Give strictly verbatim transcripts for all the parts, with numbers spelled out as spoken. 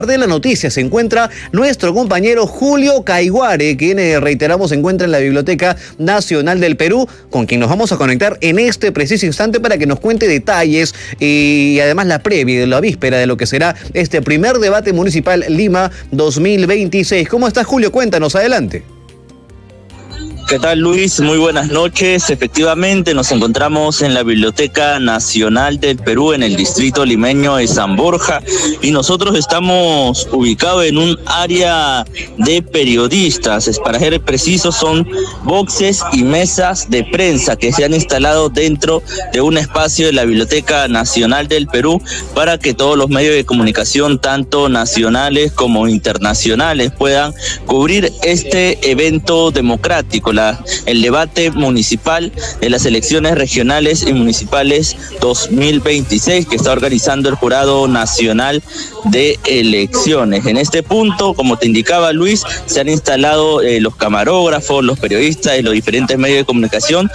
De la noticia se encuentra nuestro compañero Julio Caiguare, quien eh, reiteramos se encuentra en la Biblioteca Nacional del Perú, con quien nos vamos a conectar en este preciso instante para que nos cuente detalles y además la previa de la víspera de lo que será este primer debate municipal Lima dos mil veintiséis. ¿Cómo estás, Julio? Cuéntanos, adelante. ¿Qué tal, Luis? Muy buenas noches. Efectivamente, nos encontramos en la Biblioteca Nacional del Perú, en el distrito limeño de San Borja, y nosotros estamos ubicados en un área de periodistas. Para ser precisos, son boxes y mesas de prensa que se han instalado dentro de un espacio de la Biblioteca Nacional del Perú para que todos los medios de comunicación, tanto nacionales como internacionales, puedan cubrir este evento democrático, la el debate municipal de las elecciones regionales y municipales dos mil veintiséis que está organizando el Jurado Nacional de Elecciones. En este punto, como te indicaba Luis, se han instalado eh, los camarógrafos, los periodistas y los diferentes medios de comunicación,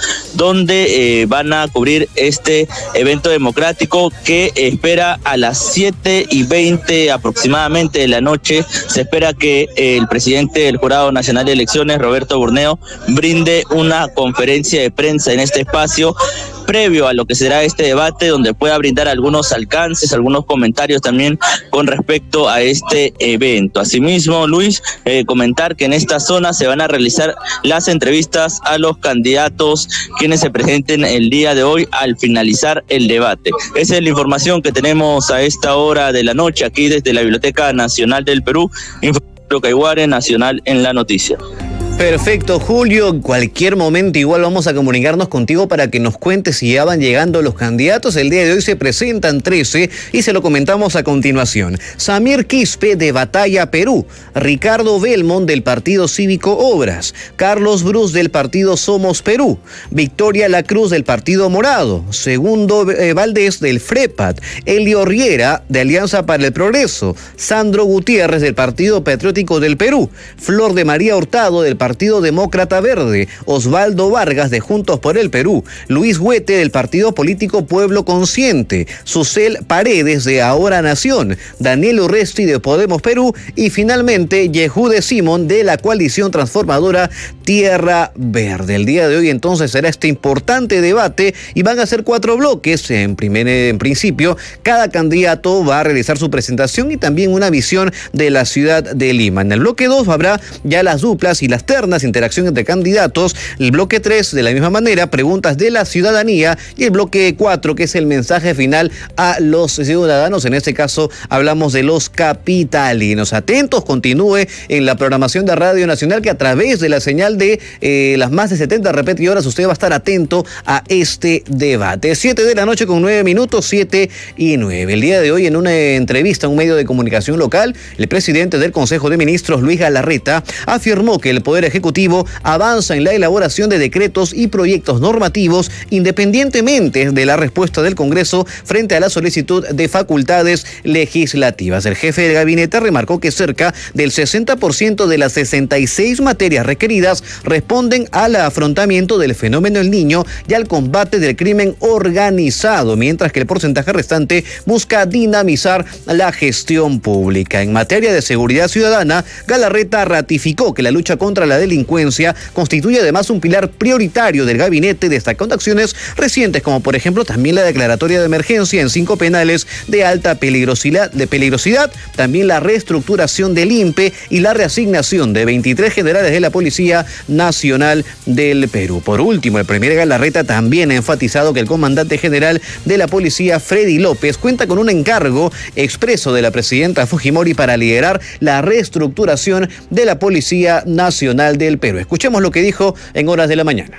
donde eh, van a cubrir este evento democrático que espera a las siete y veinte aproximadamente de la noche. Se espera que eh, el presidente del Jurado Nacional de Elecciones, Roberto Burneo, brinde una conferencia de prensa en este espacio previo a lo que será este debate, donde pueda brindar algunos alcances, algunos comentarios también con respecto a este evento. Asimismo, Luis, eh, comentar que en esta zona se van a realizar las entrevistas a los candidatos quienes se presenten el día de hoy al finalizar el debate. Esa es la información que tenemos a esta hora de la noche aquí desde la Biblioteca Nacional del Perú. Julio Caiguare, Nacional en la Noticia. Perfecto, Julio. En cualquier momento igual vamos a comunicarnos contigo para que nos cuentes si ya van llegando los candidatos. El día de hoy se presentan trece y se lo comentamos a continuación. Samir Quispe de Batalla Perú, Ricardo Belmont del Partido Cívico Obras, Carlos Brus del Partido Somos Perú, Victoria La Cruz del Partido Morado, Segundo eh, Valdés del FREPAT, Elio Riera de Alianza para el Progreso, Sandro Gutiérrez del Partido Patriótico del Perú, Flor de María Hurtado del Partido Demócrata Verde, Osvaldo Vargas de Juntos por el Perú, Luis Huete del Partido Político Pueblo Consciente, Susel Paredes de Ahora Nación, Daniel Urresti de Podemos Perú y finalmente Yehude Simón de la coalición transformadora Tierra Verde. El día de hoy entonces será este importante debate y van a ser cuatro bloques. En, primer, en principio, cada candidato va a realizar su presentación y también una visión de la ciudad de Lima. En el bloque dos habrá ya las duplas y las ternas, interacción entre candidatos. El bloque tres, de la misma manera, preguntas de la ciudadanía. Y el bloque cuatro, que es el mensaje final a los ciudadanos. En este caso, hablamos de los capitalinos. Atentos, continúe en la programación de Radio Nacional, que a través de la señal de eh, las más de setenta repetidoras, usted va a estar atento a este debate. siete de la noche con nueve minutos, siete y nueve. El día de hoy, en una entrevista a un medio de comunicación local, el presidente del Consejo de Ministros, Luis Galarreta, afirmó que el Poder Ejecutivo avanza en la elaboración de decretos y proyectos normativos independientemente de la respuesta del Congreso frente a la solicitud de facultades legislativas. El jefe de gabinete remarcó que cerca del sesenta por ciento de las sesenta y seis materias requeridas responden al afrontamiento del fenómeno El Niño y al combate del crimen organizado, mientras que el porcentaje restante busca dinamizar la gestión pública. En materia de seguridad ciudadana, Galarreta ratificó que la lucha contra la delincuencia constituye además un pilar prioritario del gabinete, destacando acciones recientes como por ejemplo también la declaratoria de emergencia en cinco penales de alta peligrosidad, de peligrosidad, también la reestructuración del I N P E y la reasignación de veintitrés generales de la Policía Nacional del Perú. Por último, el primer Galarreta también ha enfatizado que el comandante general de la Policía, Freddy López, cuenta con un encargo expreso de la presidenta Fujimori para liderar la reestructuración de la Policía Nacional del Perú. Escuchemos lo que dijo en horas de la mañana.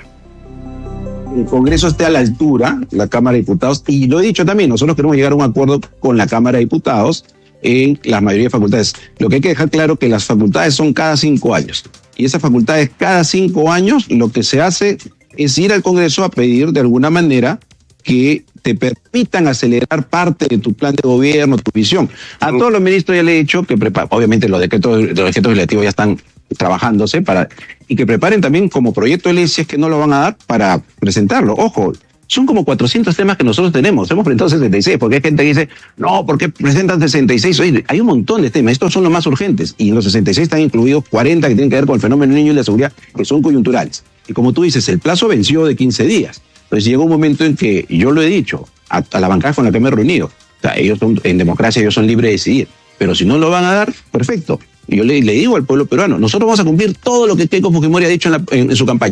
El Congreso esté a la altura, la Cámara de Diputados, y lo he dicho también, nosotros queremos llegar a un acuerdo con la Cámara de Diputados en la mayoría de facultades. Lo que hay que dejar claro es que las facultades son cada cinco años, y esas facultades cada cinco años lo que se hace es ir al Congreso a pedir de alguna manera que te permitan acelerar parte de tu plan de gobierno, tu visión. A todos los ministros ya le he dicho que preparen, obviamente los decretos, los decretos legislativos ya están trabajándose para y que preparen también como proyecto de ley, si es que no lo van a dar, para presentarlo. Ojo, Son como cuatrocientos temas que nosotros tenemos. Hemos presentado sesenta y seis, porque hay gente que dice, no, ¿por qué presentan sesenta y seis? Oye, hay un montón de temas, estos son los más urgentes. Y en los sesenta y seis están incluidos cuarenta que tienen que ver con el fenómeno del niño y la seguridad, que son coyunturales. Y como tú dices, el plazo venció de quince días. Entonces llegó un momento en que, y yo lo he dicho, a, a la bancada con la que me he reunido, o sea, ellos son, en democracia ellos son libres de decidir. Pero si no lo van a dar, perfecto. Y yo le, le digo al pueblo peruano, nosotros vamos a cumplir todo lo que Keiko Fujimori ha dicho en, la, en, en su campaña.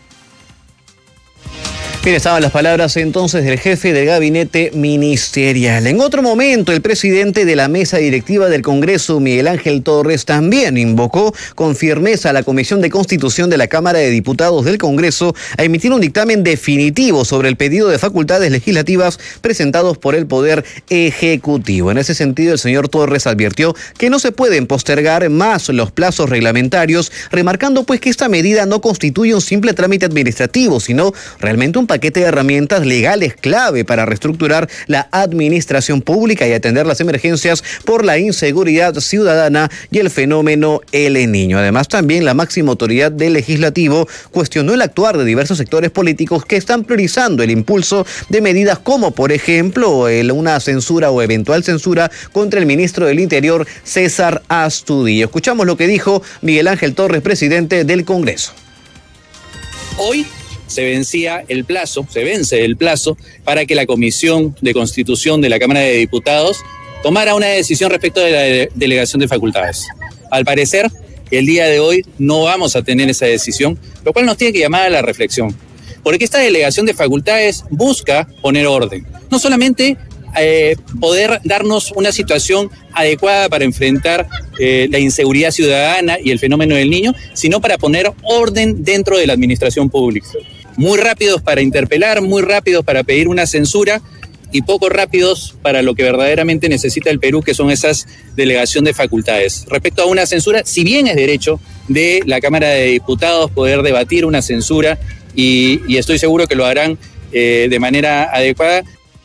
Bien, estaban las palabras entonces del jefe del gabinete ministerial. En otro momento, el presidente de la mesa directiva del Congreso, Miguel Ángel Torres, también invocó con firmeza a la Comisión de Constitución de la Cámara de Diputados del Congreso a emitir un dictamen definitivo sobre el pedido de facultades legislativas presentados por el Poder Ejecutivo. En ese sentido, el señor Torres advirtió que no se pueden postergar más los plazos reglamentarios, remarcando pues que esta medida no constituye un simple trámite administrativo, sino realmente un paquete de herramientas legales clave para reestructurar la administración pública y atender las emergencias por la inseguridad ciudadana y el fenómeno El Niño. Además, también la máxima autoridad del legislativo cuestionó el actuar de diversos sectores políticos que están priorizando el impulso de medidas como, por ejemplo, el, una censura o eventual censura contra el ministro del Interior, César Astudillo. Escuchamos lo que dijo Miguel Ángel Torres, presidente del Congreso. Hoy se vencía el plazo, se vence el plazo para que la Comisión de Constitución de la Cámara de Diputados tomara una decisión respecto de la de- delegación de facultades. Al parecer, el día de hoy no vamos a tener esa decisión, lo cual nos tiene que llamar a la reflexión, porque esta delegación de facultades busca poner orden, no solamente eh, poder darnos una situación adecuada para enfrentar eh, la inseguridad ciudadana y el fenómeno del niño, sino para poner orden dentro de la administración pública. Muy rápidos para interpelar, muy rápidos para pedir una censura y poco rápidos para lo que verdaderamente necesita el Perú, que son esas delegación de facultades. Respecto a una censura, si bien es derecho de la Cámara de Diputados poder debatir una censura y, y estoy seguro que lo harán eh, de manera adecuada.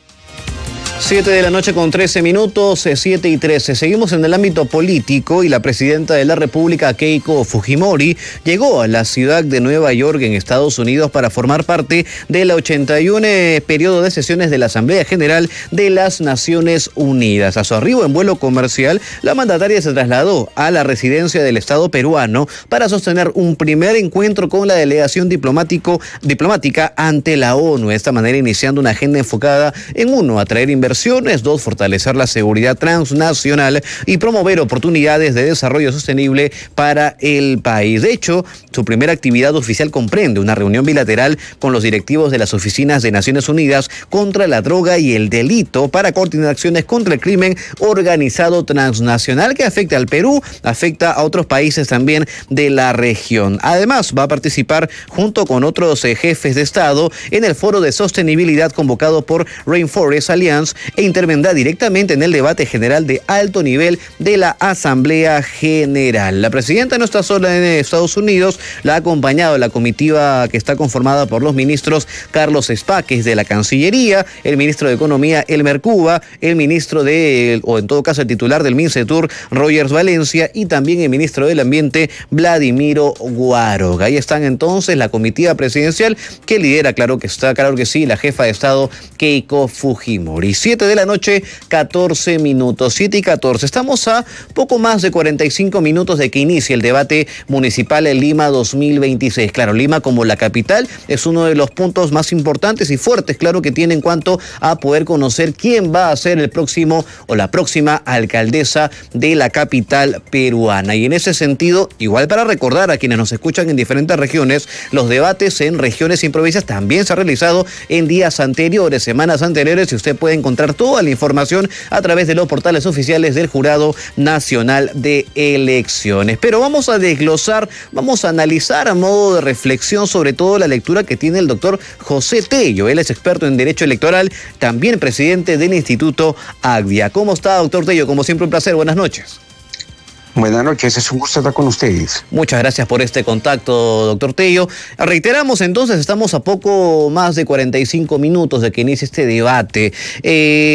Siete de la noche con trece minutos, siete y trece. Seguimos en el ámbito político y la presidenta de la República, Keiko Fujimori, llegó a la ciudad de Nueva York, en Estados Unidos, para formar parte del ochenta y uno periodo de sesiones de la Asamblea General de las Naciones Unidas. A su arribo en vuelo comercial, la mandataria se trasladó a la residencia del Estado peruano para sostener un primer encuentro con la delegación diplomático, diplomática ante la ONU. De esta manera, iniciando una agenda enfocada en uno, atraer inversiones, dos, fortalecer la seguridad transnacional y promover oportunidades de desarrollo sostenible para el país. De hecho, su primera actividad oficial comprende una reunión bilateral con los directivos de las oficinas de Naciones Unidas contra la droga y el delito para coordinar acciones contra el crimen organizado transnacional que afecta al Perú, afecta a otros países también de la región. Además, va a participar junto con otros eh, jefes de Estado en el foro de sostenibilidad convocado por Rainforest Alliance e intervendrá directamente en el debate general de alto nivel de la Asamblea General. La presidenta no está sola en Estados Unidos, la ha acompañado la comitiva que está conformada por los ministros Carlos Espaques de la Cancillería, el ministro de Economía Elmer Cuba, el ministro de, o en todo caso el titular del MINCETUR, Rogers Valencia, y también el ministro del Ambiente, Vladimiro Guaroga. Ahí están entonces la comitiva presidencial que lidera, claro que está, claro que sí, la jefa de Estado, Keiko Fujimori. siete de la noche, catorce minutos, siete y catorce. Estamos a poco más de cuarenta y cinco minutos de que inicie el debate municipal en Lima dos mil veintiséis. Claro, Lima como la capital es uno de los puntos más importantes y fuertes, claro, que tiene en cuanto a poder conocer quién va a ser el próximo o la próxima alcaldesa de la capital peruana. Y en ese sentido, igual para recordar a quienes nos escuchan en diferentes regiones, los debates en regiones y provincias también se han realizado en días anteriores, semanas anteriores, y usted puede encontrar toda la información a través de los portales oficiales del Jurado Nacional de Elecciones. Pero vamos a desglosar, vamos a analizar a modo de reflexión sobre todo la lectura que tiene el doctor José Tello. Él es experto en Derecho Electoral, también presidente del Instituto Agdia. ¿Cómo está, doctor Tello? Como siempre, un placer. Buenas noches. Buenas noches, es un gusto estar con ustedes. Muchas gracias por este contacto, doctor Tello. Reiteramos entonces, estamos a poco más de cuarenta y cinco minutos de que inicie este debate. Eh,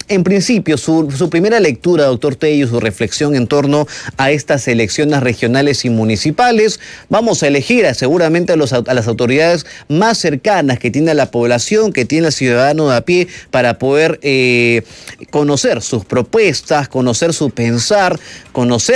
en principio, su, su primera lectura, doctor Tello, su reflexión en torno a estas elecciones regionales y municipales. Vamos a elegir a, seguramente a, los, a las autoridades más cercanas que tiene la población, que tiene el ciudadano de a pie, para poder eh, conocer sus propuestas, conocer su pensar, conocer